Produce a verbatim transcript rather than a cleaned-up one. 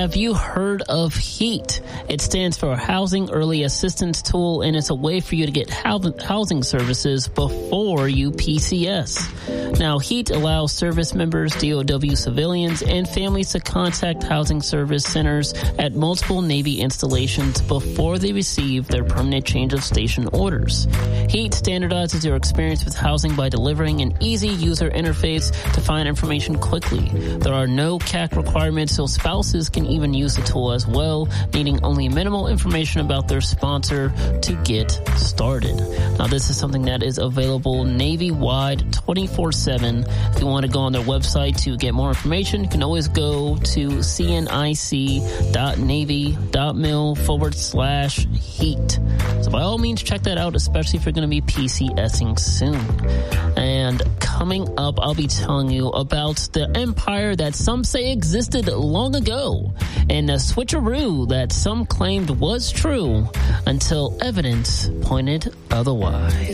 Have you heard of HEAT? It stands for Housing Early Assistance Tool, and it's a way for you to get housing services before you P C S. Now, HEAT allows service members, D O W civilians, and families to contact housing service centers at multiple Navy installations before they receive their permanent change of station orders. HEAT standardizes your experience with housing by delivering an easy user interface to find information quickly. There are no C A C requirements, so spouses can even use the tool as well, needing only minimal information about their sponsor to get started. Now, this is something that is available Navy-wide twenty-four seven. If you want to go on their website to get more information, you can always go to cnic.navy.mil forward slash heat. So by all means, check that out, especially if you're going to be PCSing soon. And coming up, I'll be telling you about the empire that some say existed long ago and the switcheroo that some claimed was true until evidence pointed otherwise.